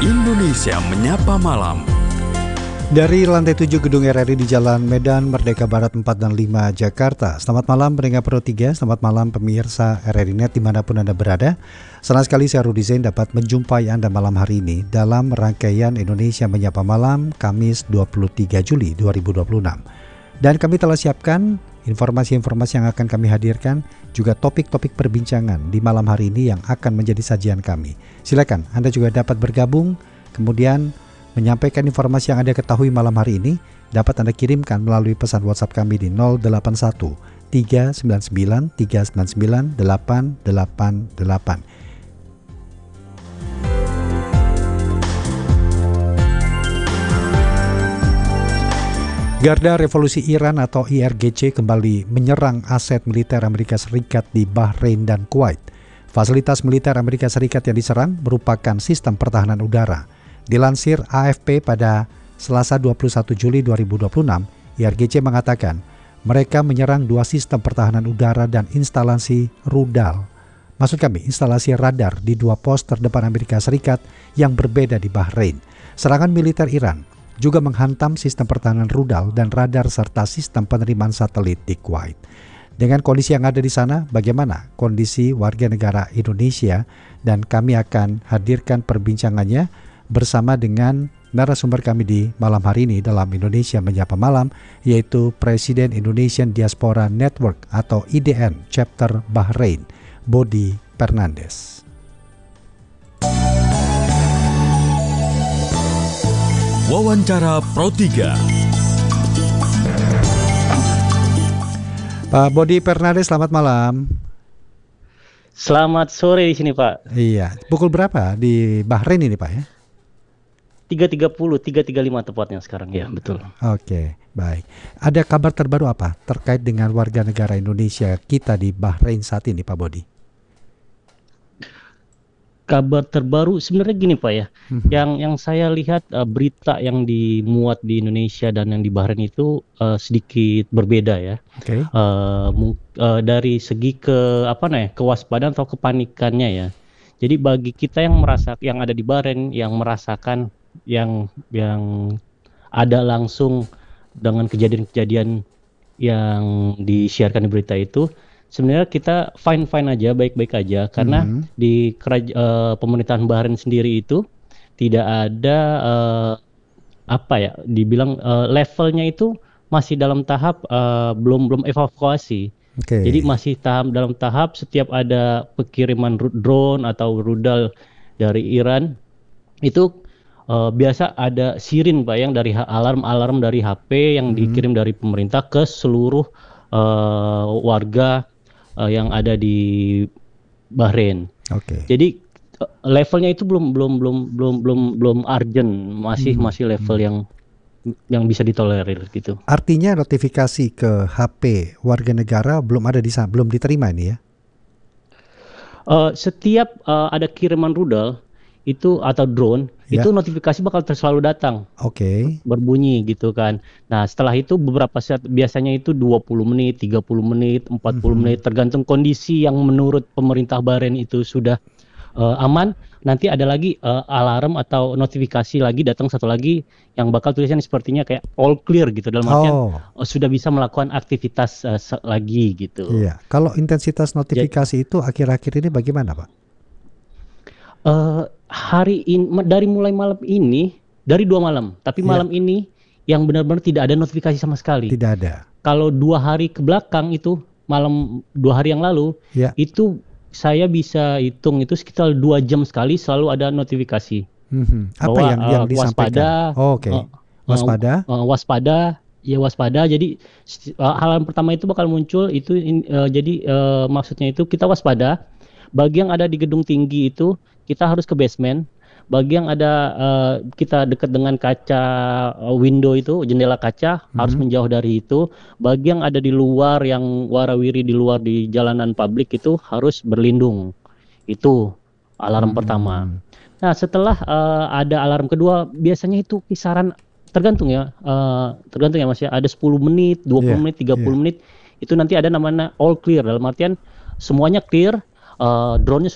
Indonesia Menyapa Malam. Dari lantai 7 Gedung RRI di Jalan Medan Merdeka Barat 4 dan 5 Jakarta. Selamat malam pendengar Pro 3, selamat malam pemirsa RRI Net dimanapun Anda berada. Senang sekali saya Rudi Zain dapat menjumpai Anda malam hari ini dalam rangkaian Indonesia Menyapa Malam Kamis 23 Juli 2026. Dan kami telah siapkan informasi-informasi yang akan kami hadirkan, juga topik-topik perbincangan di malam hari ini yang akan menjadi sajian kami. Silakan Anda juga dapat bergabung, kemudian menyampaikan informasi yang Anda ketahui malam hari ini dapat Anda kirimkan melalui pesan WhatsApp kami di 081 399 399 888. Garda Revolusi Iran atau IRGC kembali menyerang aset militer Amerika Serikat di Bahrain dan Kuwait. Fasilitas militer Amerika Serikat yang diserang merupakan sistem pertahanan udara. Dilansir AFP pada Selasa 21 Juli 2026, IRGC mengatakan mereka menyerang dua sistem pertahanan udara dan instalasi rudal. Maksud kami, instalasi radar di dua pos terdepan Amerika Serikat yang berbeda di Bahrain. Serangan militer Iran juga menghantam sistem pertahanan rudal dan radar serta sistem penerimaan satelit di Kuwait. Dengan kondisi yang ada di sana, bagaimana kondisi warga negara Indonesia? Dan kami akan hadirkan perbincangannya bersama dengan narasumber kami di malam hari ini dalam Indonesia Menyapa Malam, yaitu Presiden Indonesian Diaspora Network atau IDN Chapter Bahrain, Bodi Fernandes. Wawancara Pro 3. Pak Bodi Fernandes, selamat malam. Selamat sore di sini, Pak. Iya, pukul berapa di Bahrain ini, Pak ya? 3.30, 3.35 tepatnya sekarang, ya betul. Oke, baik. Ada kabar terbaru apa terkait dengan warga negara Indonesia kita di Bahrain saat ini, Pak Bodi? Kabar terbaru sebenarnya gini, Pak ya. Yang saya lihat berita yang dimuat di Indonesia dan yang di Bahrain itu sedikit berbeda ya. Oke. Dari segi kewaspadaan atau kepanikannya ya. Jadi bagi kita yang ada di Bahrain yang merasakan yang ada langsung dengan kejadian-kejadian yang disiarkan di berita itu, sebenarnya kita fine aja, baik-baik aja, karena di pemerintahan Bahrain sendiri itu tidak ada dibilang levelnya itu masih dalam tahap belum evakuasi. Okay. Jadi masih dalam tahap setiap ada pengiriman drone atau rudal dari Iran itu biasa ada sirin, Pak, yang dari alarm dari HP yang dikirim dari pemerintah ke seluruh warga yang ada di Bahrain. Okay. Jadi levelnya itu belum urgent, masih level yang bisa ditolerir gitu. Artinya notifikasi ke HP warga negara belum ada di sana, belum diterima ini ya? Setiap ada kiriman rudal itu atau drone, itu notifikasi bakal selalu datang. Oke. Berbunyi gitu kan. Nah, setelah itu beberapa saat, biasanya itu 20 menit, 30 menit, 40 menit, tergantung kondisi yang menurut pemerintah Bahrain itu sudah aman. Nanti ada lagi alarm atau notifikasi lagi datang satu lagi yang bakal tulisannya sepertinya kayak all clear gitu, dalam artian sudah bisa melakukan aktivitas lagi gitu. Iya. Kalau intensitas notifikasi itu akhir-akhir ini bagaimana, Pak? Dari mulai malam ini, dari 2 malam, tapi malam ini yang benar-benar tidak ada notifikasi sama sekali. Tidak ada. Kalau 2 hari ke belakang itu, malam 2 hari yang lalu, itu saya bisa hitung itu sekitar 2 jam sekali selalu ada notifikasi. Apa yang disampaikan? Waspada. Waspada. Jadi hal yang pertama itu bakal muncul itu maksudnya itu kita waspada. Bagi yang ada di gedung tinggi itu kita harus ke basement. Bagi yang ada kita dekat dengan kaca window itu, jendela kaca, harus menjauh dari itu. Bagi yang ada di luar, yang warawiri di luar di jalanan publik itu harus berlindung. Itu alarm pertama. Nah, setelah ada alarm kedua, biasanya itu kisaran tergantung ya Mas ya, ada 10 menit, 20 menit, 30 menit, itu nanti ada namanya all clear, dalam artian semuanya clear, drone-nya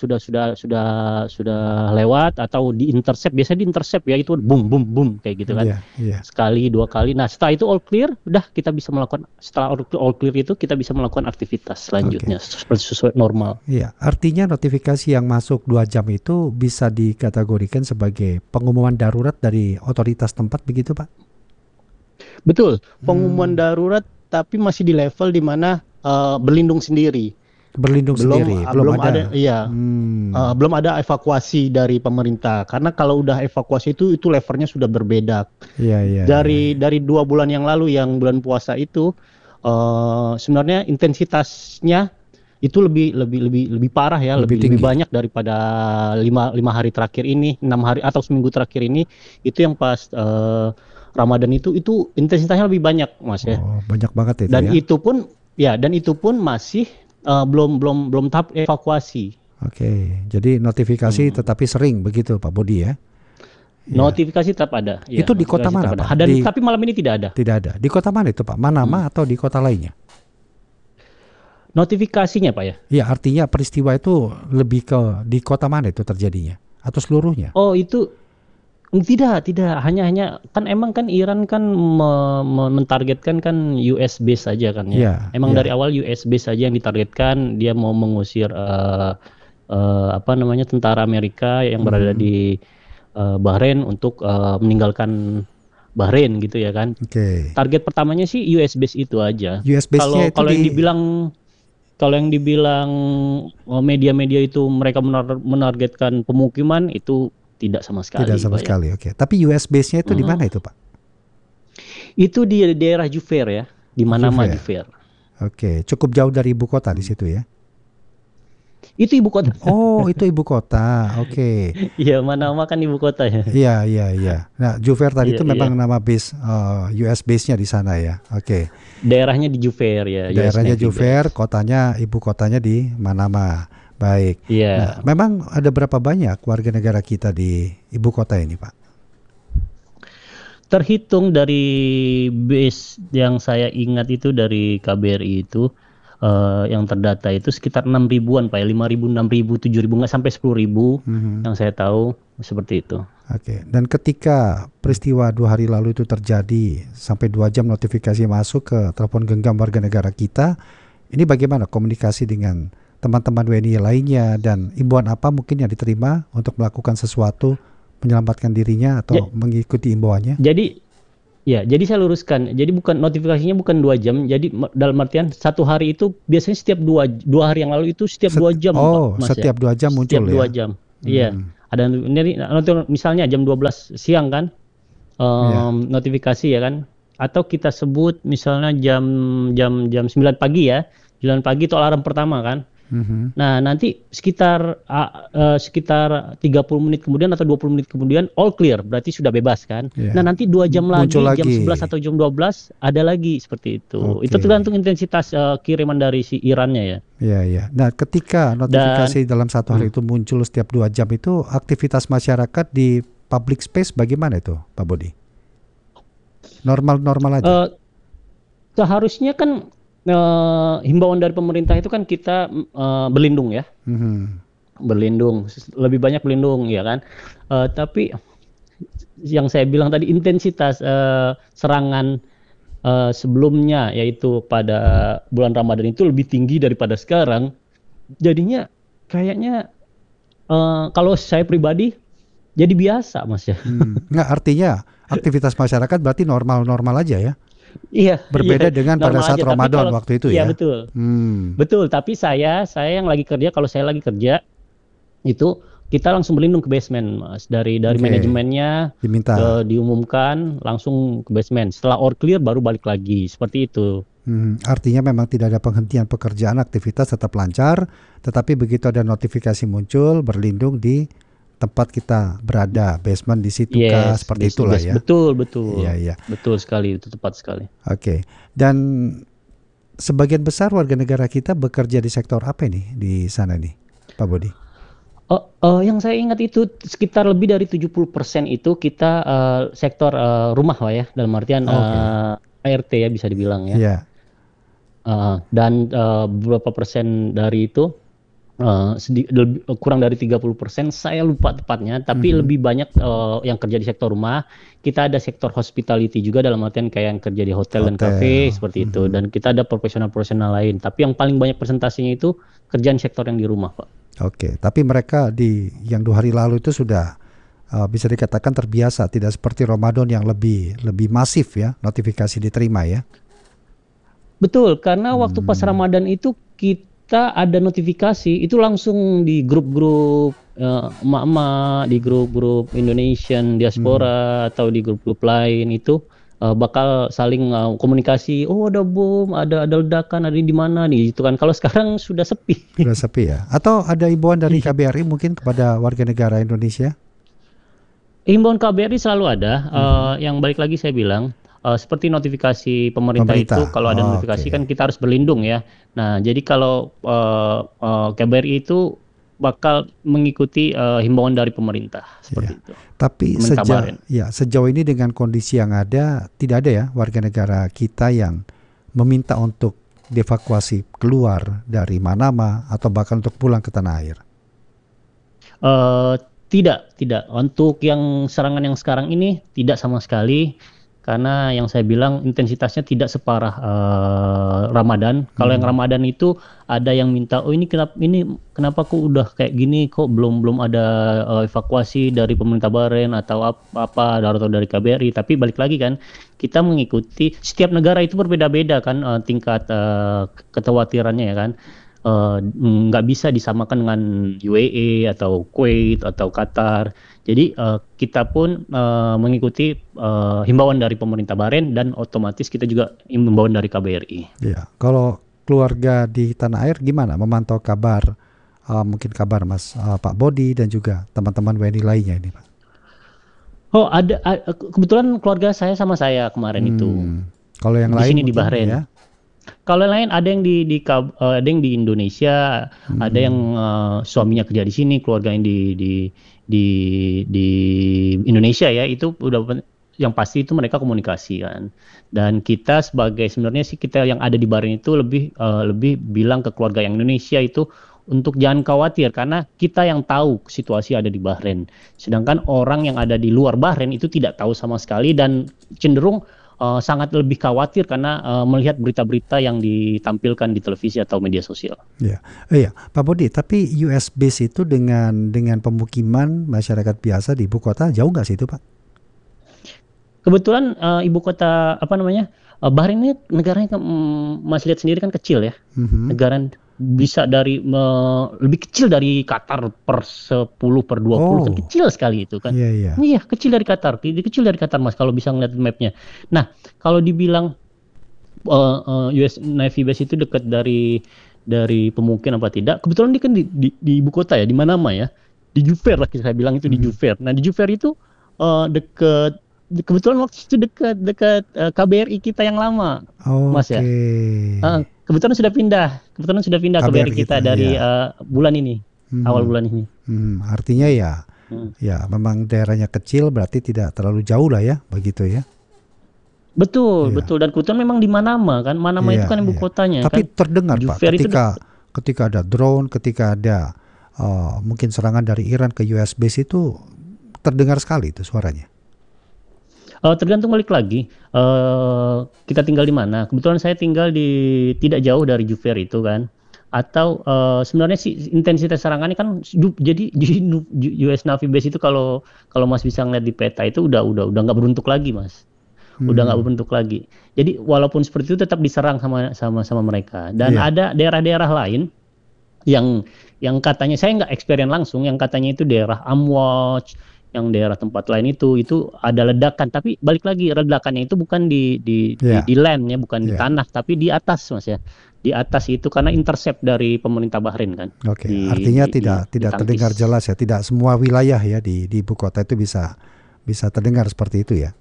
sudah lewat atau diintercept. Biasanya diintercept ya, itu boom boom boom kayak gitu kan. Iya, iya. Sekali, dua kali. Nah, setelah itu all clear, udah kita bisa melakukan, setelah all clear itu kita bisa melakukan aktivitas selanjutnya seperti sesuai normal. Iya, artinya notifikasi yang masuk 2 jam itu bisa dikategorikan sebagai pengumuman darurat dari otoritas tempat begitu, Pak? Betul, pengumuman darurat tapi masih di level di mana berlindung sendiri. Berlindung sendiri, belum ada. Iya. Belum ada evakuasi dari pemerintah, karena kalau udah evakuasi itu levelnya sudah berbeda. Iya. Dari 2 bulan yang lalu, yang bulan puasa itu sebenarnya intensitasnya itu lebih parah ya, lebih banyak daripada 5 hari terakhir ini, 6 hari atau seminggu terakhir ini. Itu yang pas Ramadan itu intensitasnya lebih banyak, Mas ya. Oh, banyak banget itu Dan ya. itu pun masih belum tahap evakuasi. Oke, jadi notifikasi tetapi sering begitu Pak Bodi ya? Notifikasi tetap ada. Ya, itu di kota mana Pak? Tapi malam ini tidak ada. Tidak ada. Di kota mana itu Pak? Manama atau di kota lainnya? Notifikasinya Pak ya? Iya, artinya peristiwa itu lebih ke di kota mana itu terjadinya? Atau seluruhnya? Oh itu tidak. Hanya kan emang kan Iran kan mentargetkan kan US base saja kan ya. Emang dari awal US base saja yang ditargetkan. Dia mau mengusir tentara Amerika yang berada di Bahrain untuk meninggalkan Bahrain gitu ya kan. Target pertamanya sih US base itu aja. US base-nya kalau yang dibilang media-media itu mereka menargetkan pemukiman, itu tidak sama sekali. Tidak sama sekali, oke. Tapi US base-nya itu di mana itu Pak? Itu di daerah Jufair ya, di Manama Jufair. Oke, cukup jauh dari ibu kota di situ ya? Itu ibu kota. Oh, itu ibu kota, oke. Iya, Manama kan ibu kota ya. Iya. Nah, Jufair tadi itu memang nama base US base-nya di sana ya, oke. Daerahnya di Jufair ya. Daerahnya Jufair, kotanya ibu kotanya di Manama. Baik. Iya. Nah, memang ada berapa banyak warga negara kita di ibu kota ini, Pak? Terhitung dari base yang saya ingat itu dari KBRI itu yang terdata itu sekitar 6.000-an Pak, 5.000, 6.000, 7.000, nggak sampai 10.000 yang saya tahu seperti itu. Oke. Dan ketika peristiwa 2 hari lalu itu terjadi sampai 2 jam notifikasi masuk ke telepon genggam warga negara kita, ini bagaimana komunikasi dengan teman-teman WNI lainnya dan imbauan apa mungkin yang diterima untuk melakukan sesuatu menyelamatkan dirinya atau mengikuti imbauannya? Jadi saya luruskan. Jadi notifikasinya bukan 2 jam. Jadi dalam artian 1 hari itu biasanya setiap 2 hari yang lalu itu setiap 2 jam. Mas, setiap 2 jam muncul setiap 2 jam. Iya. Ada misalnya jam 12 siang kan notifikasi ya kan. Atau kita sebut misalnya jam 9 pagi ya. 9 pagi itu alarm pertama kan. Nah nanti sekitar 30 menit kemudian atau 20 menit kemudian all clear, berarti sudah bebas kan. Nah nanti 2 jam lagi, jam 11 atau jam 12 ada lagi seperti itu. Itu tergantung intensitas kiriman dari si Irannya ya. Iya. Nah ketika notifikasi dalam 1 hari itu muncul setiap 2 jam itu, aktivitas masyarakat di public space bagaimana itu Pak Bodi? Normal aja? Seharusnya kan himbauan dari pemerintah itu kan kita berlindung ya, berlindung, lebih banyak berlindung ya kan. Tapi yang saya bilang tadi intensitas serangan sebelumnya yaitu pada bulan Ramadan itu lebih tinggi daripada sekarang. Jadinya kayaknya kalau saya pribadi jadi biasa Mas ya. Nggak, artinya aktivitas masyarakat berarti normal aja ya? Iya. Berbeda dengan pada saat Ramadan waktu itu ya. Iya betul. Betul. Tapi saya yang lagi kerja, kalau saya lagi kerja itu kita langsung berlindung ke basement, Mas. Dari manajemennya diminta, diumumkan langsung ke basement. Setelah all clear baru balik lagi. Seperti itu. Artinya memang tidak ada penghentian pekerjaan, aktivitas tetap lancar. Tetapi begitu ada notifikasi muncul, berlindung di tempat kita berada, basement di situ seperti itulah ya. Betul. Iya. Betul sekali, itu tepat sekali. Oke. Dan sebagian besar warga negara kita bekerja di sektor apa nih di sana nih, Pak Bodi? Yang saya ingat itu sekitar lebih dari 70% itu kita sektor rumah lah ya, dalam artian ART ya bisa dibilang ya. Iya. Dan beberapa persen dari itu kurang dari 30%, saya lupa tepatnya, tapi lebih banyak yang kerja di sektor rumah. Kita ada sektor hospitality juga, dalam artian kayak yang kerja di hotel dan kafe Hotel. seperti itu. Dan kita ada profesional-profesional lain. Tapi yang paling banyak presentasinya itu kerjaan sektor yang di rumah, Pak. Oke, tapi mereka yang 2 hari lalu itu sudah bisa dikatakan terbiasa, tidak seperti Ramadan yang lebih masif ya notifikasi diterima ya. Betul, karena waktu pas Ramadan itu kita ada notifikasi itu langsung di grup-grup emak-emak, di grup-grup Indonesian diaspora atau di grup-grup lain itu bakal saling komunikasi. Oh, ada bom, ada ledakan, ada di mana nih, gitu kan. Kalau sekarang sudah sepi. Sudah sepi ya. Atau ada himbauan dari KBRI mungkin kepada warga negara Indonesia? Himbauan KBRI selalu ada. Yang balik lagi saya bilang, seperti notifikasi pemerintah itu, kalau ada notifikasi kan kita harus berlindung ya. Nah, jadi kalau KBRI itu bakal mengikuti himbauan dari pemerintah seperti itu. Tapi sejauh ini dengan kondisi yang ada, tidak ada ya warga negara kita yang meminta untuk dievakuasi keluar dari Manama atau bahkan untuk pulang ke tanah air. Tidak. Untuk yang serangan yang sekarang ini tidak sama sekali. Karena yang saya bilang intensitasnya tidak separah Ramadan. Kalau yang Ramadan itu ada yang minta, oh ini kenapa kok udah kayak gini, kok belum ada evakuasi dari pemerintah Bahrain atau apa atau dari KBRI. Tapi balik lagi kan, kita mengikuti, setiap negara itu berbeda-beda kan tingkat kekhawatirannya ya kan. Nggak bisa disamakan dengan UAE atau Kuwait atau Qatar. Jadi kita pun mengikuti himbauan dari pemerintah Bahrain dan otomatis kita juga himbauan dari KBRI. Ya, kalau keluarga di tanah air gimana memantau kabar, mungkin kabar Mas Pak Bodi dan juga teman-teman WNI lainnya ini, Pak? Oh, ada kebetulan keluarga saya sama saya kemarin itu. Kalau yang di lain sini di Bahrain. Ya? Kalau yang lain ada yang ada yang di Indonesia, ada yang suaminya kerja di sini, keluarga yang di Indonesia ya, itu udah yang pasti itu mereka komunikasi kan. Dan kita sebenarnya sih kita yang ada di Bahrain itu lebih bilang ke keluarga yang Indonesia itu untuk jangan khawatir karena kita yang tahu situasi ada di Bahrain. Sedangkan orang yang ada di luar Bahrain itu tidak tahu sama sekali dan cenderung sangat lebih khawatir karena melihat berita-berita yang ditampilkan di televisi atau media sosial. Iya, Pak Bodi. Tapi US base itu dengan pemukiman masyarakat biasa di ibu kota jauh nggak sih itu, Pak? Kebetulan ibu kota Bahrain ini negaranya Mas lihat sendiri kan kecil ya. Negara bisa lebih kecil dari Qatar per 10/20 kan kecil sekali itu kan. Iya, kecil dari Qatar. Kecil dari Qatar Mas kalau bisa ngeliat mapnya. Nah, kalau dibilang US Navy base itu dekat dari pemukiman apa tidak? Kebetulan dia kan di ibu kota ya, di Manama ya. Di Jubair lah saya bilang itu di Jubair. Nah, di Jubair itu kebetulan waktu itu dekat KBRI kita yang lama, Mas ya. Kebetulan sudah pindah KBRI kita dari bulan ini, awal bulan ini. Artinya ya memang daerahnya kecil berarti tidak terlalu jauh lah ya, begitu ya. Betul. Dan kebetulan memang di Manama kan, Manama itu kan ibu kotanya. Tapi kan, terdengar Pak ketika ada drone, ketika ada mungkin serangan dari Iran ke US base itu terdengar sekali itu suaranya. Tergantung balik lagi kita tinggal di mana. Kebetulan saya tinggal tidak jauh dari Jubair itu kan. Atau sebenarnya sih intensitas serangannya kan jadi US Navy base itu kalau Mas bisa ngeliat di peta itu udah nggak berbentuk lagi Mas. Udah nggak berbentuk lagi. Jadi walaupun seperti itu tetap diserang sama mereka. Dan ada daerah-daerah lain yang katanya saya nggak experience langsung, yang katanya itu daerah Amwatch, yang daerah tempat lain itu ada ledakan, tapi balik lagi ledakannya itu bukan di land ya, bukan di tanah, tapi di atas Mas ya, di atas itu karena intercept dari pemerintah Bahrain kan. Artinya tidak terdengar jelas ya, tidak semua wilayah ya di ibu kota itu bisa terdengar seperti itu ya.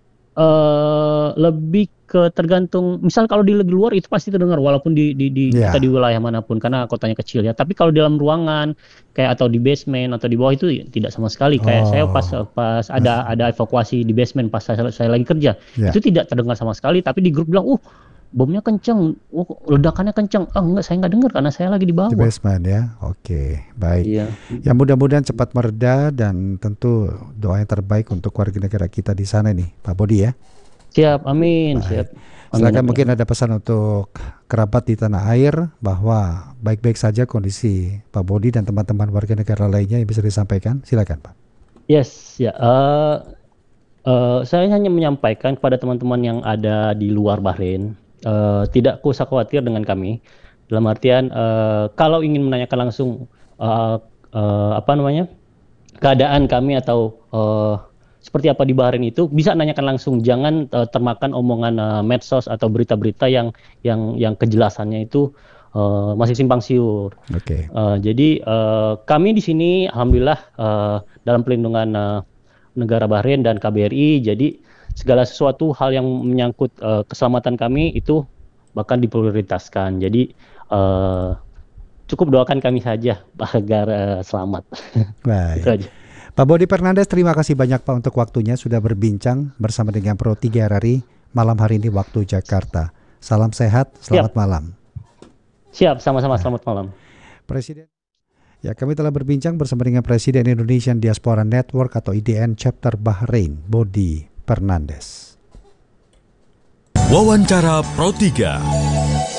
Lebih ke tergantung, misal kalau di luar itu pasti terdengar walaupun kita di wilayah manapun karena kotanya kecil ya. Tapi kalau di dalam ruangan kayak atau di basement atau di bawah itu tidak sama sekali. Kayak saya pas ada evakuasi di basement pas saya lagi kerja, itu tidak terdengar sama sekali. Tapi di grup bilang, bomnya kenceng, ledakannya kenceng. Enggak, saya nggak dengar karena saya lagi di Di bawah. basement ya. Oke, baik. Iya. Ya mudah-mudahan cepat mereda dan tentu doa yang terbaik untuk warga negara kita di sana nih, Pak Bodi ya. Siap, amin, Baik. siap. Amin, Silakan amin, mungkin amin. ada pesan untuk kerabat di tanah air bahwa baik-baik saja kondisi Pak Bodi dan teman-teman warga negara lainnya yang bisa disampaikan. Silakan, Pak. Yes, ya. Saya hanya menyampaikan kepada teman-teman yang ada di luar Bahrain, tidak usah khawatir dengan kami. Dalam artian, kalau ingin menanyakan langsung, eee apa namanya, keadaan kami atau, seperti apa di Bahrain itu, bisa nanyakan langsung. Jangan, termakan omongan, medsos atau berita-berita yang kejelasannya itu, masih simpang siur. Oke. Jadi, kami di sini alhamdulillah, dalam pelindungan, negara Bahrain dan KBRI, jadi segala sesuatu hal yang menyangkut, keselamatan kami itu bahkan diprioritaskan. Jadi, cukup doakan kami saja agar, selamat. Itu Baik. aja. Pak Bodi Fernandes, terima kasih banyak Pak untuk waktunya sudah berbincang bersama dengan Pro 3 RRI malam hari ini waktu Jakarta. Salam sehat, Siap, selamat malam. siap, sama-sama, Nah, selamat malam. Presiden. Ya, kami telah berbincang bersama dengan Presiden Indonesian Diaspora Network atau IDN Chapter Bahrain, Bodi Fernandes. Wawancara Pro 3.